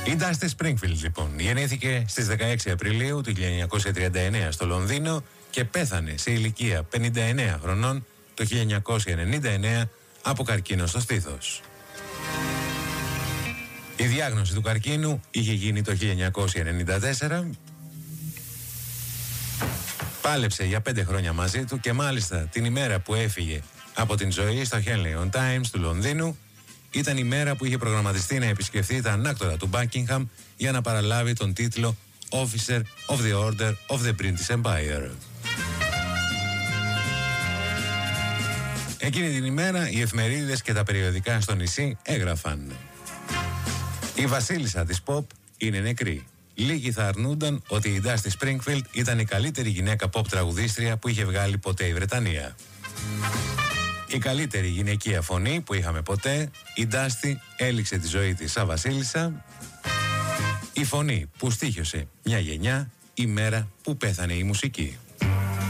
Η Dusty Springfield λοιπόν γεννήθηκε στις 16 Απριλίου του 1939 στο Λονδίνο και πέθανε σε ηλικία 59 χρονών το 1999 από καρκίνο στο στήθος. Η διάγνωση του καρκίνου είχε γίνει το 1994. Πάλεψε για 5 χρόνια μαζί του και μάλιστα την ημέρα που έφυγε από την ζωή στο Henley on Thames του Λονδίνου ήταν η μέρα που είχε προγραμματιστεί να επισκεφθεί τα ανάκτορα του Buckingham για να παραλάβει τον τίτλο Officer of the Order of the British Empire. Εκείνη την ημέρα οι εφημερίδες και τα περιοδικά στο νησί έγραφαν: η βασίλισσα της pop είναι νεκρή. Λίγοι θα αρνούνταν ότι η Dusty Springfield ήταν η καλύτερη γυναίκα pop τραγουδίστρια που είχε βγάλει ποτέ η Βρετανία. Η καλύτερη γυναικεία φωνή που είχαμε ποτέ, η Dusty έληξε τη ζωή της σαν βασίλισσα. Η φωνή που στοίχιωσε μια γενιά η μέρα που πέθανε η μουσική.